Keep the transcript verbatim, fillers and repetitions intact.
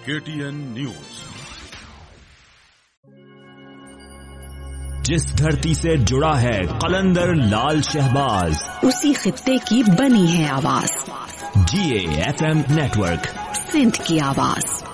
KTN news. जिस धरती से जुड़ा है कलंदर लाल शहबाज, उसी खित्ते की बनी है आवाज। जी A F M network, Sindh की आवाज।